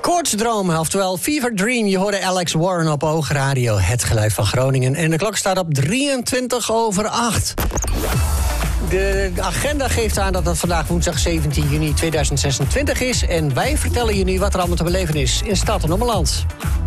Koortsdroom, oftewel Fever Dream. Je hoorde Alex Warren op Oogradio, het geluid van Groningen. En de klok staat op 8:23. De agenda geeft aan dat het vandaag woensdag 17 juni 2026 is. En wij vertellen je nu wat er allemaal te beleven is in Stad en Ommeland.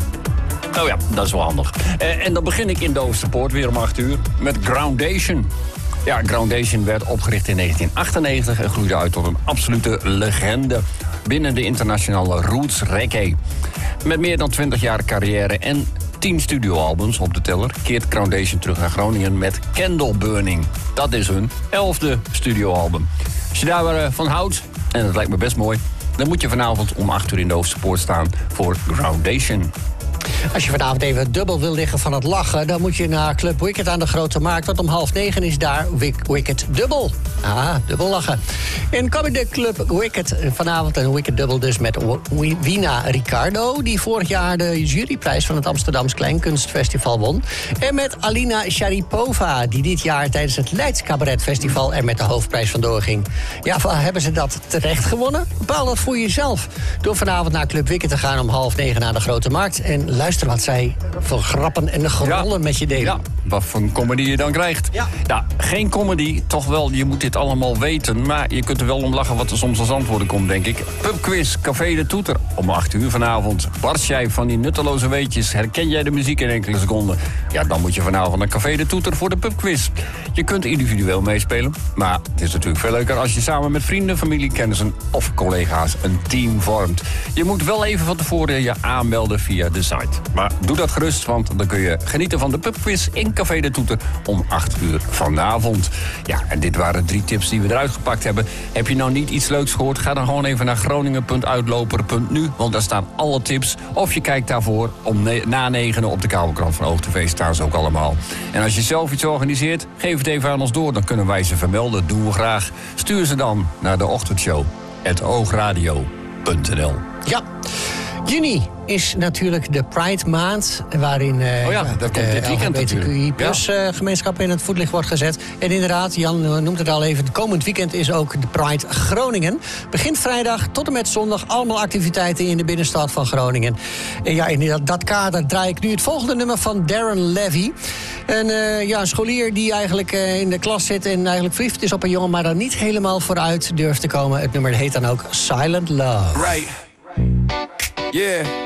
Oh ja, dat is wel handig. En dan begin ik in de Oosterpoort weer om 8 uur met Groundation. Ja, Groundation werd opgericht in 1998 en groeide uit tot een absolute legende binnen de internationale roots reggae. Met meer dan 20 jaar carrière en 10 studioalbums op de teller keert Groundation terug naar Groningen met Candle Burning. Dat is hun 11e studioalbum. Als je daar van houdt, en dat lijkt me best mooi, dan moet je vanavond om 8 uur in de Oosterpoort staan voor Groundation. Als je vanavond even dubbel wil liggen van het lachen, dan moet je naar Club Wicked aan de Grote Markt. Want om 8:30 is daar Wicked Dubbel. Dubbel lachen. En kom in de Club Wicked vanavond een Wicked Dubbel dus met Wina Ricardo, die vorig jaar de juryprijs van het Amsterdams Kleinkunstfestival won. En met Alina Sharipova, die dit jaar tijdens het Leids Cabaret Festival er met de hoofdprijs vandoor ging. Ja, hebben ze dat terecht gewonnen? Bepaal dat voor jezelf. Door vanavond naar Club Wicked te gaan om 8:30 naar de Grote Markt. En luister wat zij voor grappen en de gerollen met je delen. Ja, wat voor een comedy je dan krijgt. Ja. Nou, geen comedy, toch wel, je moet dit allemaal weten. Maar je kunt er wel om lachen wat er soms als antwoorden komt, denk ik. Pubquiz, Café de Toeter, om 8 uur vanavond. Barst jij van die nutteloze weetjes? Herken jij de muziek in enkele seconden? Ja, dan moet je vanavond naar Café de Toeter voor de pubquiz. Je kunt individueel meespelen. Maar het is natuurlijk veel leuker als je samen met vrienden, familie, kennissen of collega's een team vormt. Je moet wel even van tevoren je aanmelden via de site. Maar doe dat gerust, want dan kun je genieten van de pubquiz in Café de Toeter om 8 uur vanavond. Ja, en dit waren 3 tips die we eruit gepakt hebben. Heb je nou niet iets leuks gehoord? Ga dan gewoon even naar groningen.uitloper.nu, want daar staan alle tips. Of je kijkt daarvoor om na 9 op de kabelkrant van OogTV, staan ze ook allemaal. En als je zelf iets organiseert, geef het even aan ons door. Dan kunnen wij ze vermelden, doen we graag. Stuur ze dan naar de ochtendshow@oogradio.nl. Ja. Juni is natuurlijk de Pride maand, waarin dat komt dit weekend LGBTQI+-gemeenschap in het voetlicht wordt gezet. En inderdaad, Jan noemt het al even, het komend weekend is ook de Pride Groningen. Begint vrijdag tot en met zondag, allemaal activiteiten in de binnenstad van Groningen. En ja, in dat kader draai ik nu het volgende nummer van Darren Levy. Een scholier die eigenlijk in de klas zit en eigenlijk verliefd is op een jongen, maar daar niet helemaal vooruit durft te komen. Het nummer heet dan ook Silent Love. Right. Yeah.